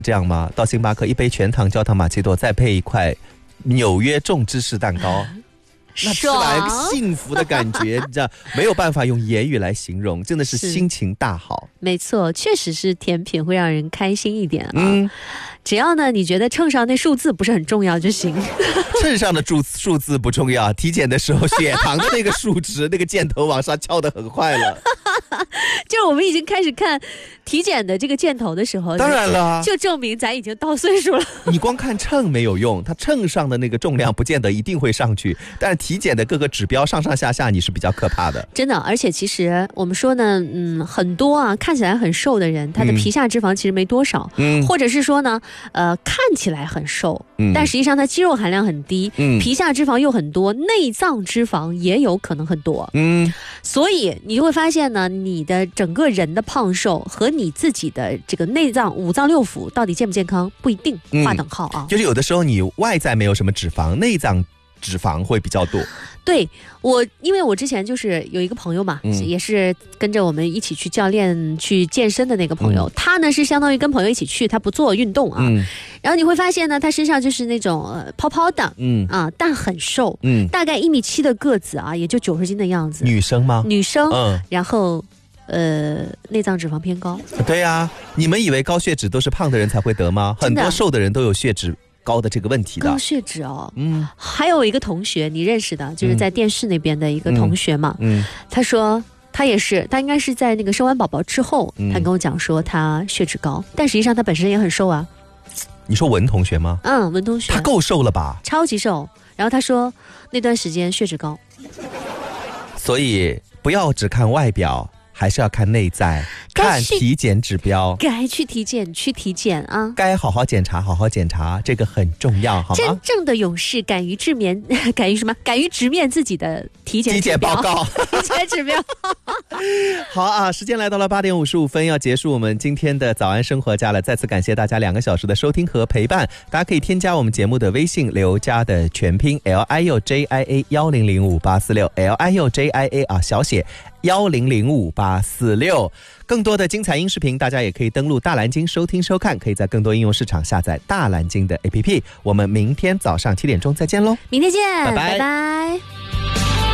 这样吗？到星巴克一杯全糖焦糖玛奇朵，再配一块纽约重芝士蛋糕。那吃来幸福的感觉，你知道没有办法用言语来形容，真的是心情大好。 没错，确实是甜品会让人开心一点啊。只要呢，你觉得秤上那数字不是很重要就行。 秤上的数字不重要，体检的时候血糖的那个数值，那个箭头往上翘得很快了。 就是我们已经开始看体检的这个箭头的时候， 当然了， 就证明咱已经到岁数了。 你光看秤没有用，它秤上的那个重量不见得一定会上去，但是体检的各个指标上上下下你是比较可怕的。 真的，而且其实我们说呢，很多啊看起来很瘦的人，他的皮下脂肪其实没多少，或者是说呢，看起来很瘦，但实际上他肌肉含量很低，皮下脂肪又很多，内脏脂肪也有可能很多，所以你就会发现呢，你的整个人的胖瘦和你自己的这个内脏五脏六腑到底健不健康不一定划等号啊。 就是有的时候你外在没有什么脂肪，内脏脂肪会比较多。 对，因为我之前就是有一个朋友嘛，也是跟着我们一起去教练去健身的那个朋友，他呢是相当于跟朋友一起去，他不做运动啊，然后你会发现呢，他身上就是那种泡泡的，但很瘦，大概1.7米的个子啊，也就90斤的样子。 女生吗？ 女生，然后内脏脂肪偏高。 对呀，你们以为高血脂都是胖的人才会得吗？很多瘦的人都有血脂高的这个问题的。 高血脂哦，还有一个同学你认识的，就是在电视那边的一个同学嘛，他说他也是，他应该是在那个生完宝宝之后，他跟我讲说他血脂高，但实际上他本身也很瘦啊。 你说文同学吗？ 文同学， 他够瘦了吧？ 超级瘦。然后他说那段时间血脂高， 所以不要只看外表，还是要看内在，看体检指标， 该去体检啊， 该好好检查，这个很重要，好吗？ 真正的勇士敢于直面自己的体检报告， 体检指标。 好啊，时间来到了8点55分，要结束我们今天的早安生活家了。再次感谢大家2个小时的收听和陪伴，大家可以添加我们节目的微信刘家的全拼 LIUJIA100584 LIUJIA 啊小写100584。更多的精彩音视频，大家也可以登录大蓝鲸收听收看，可以在更多应用市场下载大蓝鲸的 APP。我们明天早上7点钟再见喽， 明天见， 拜拜。 拜拜。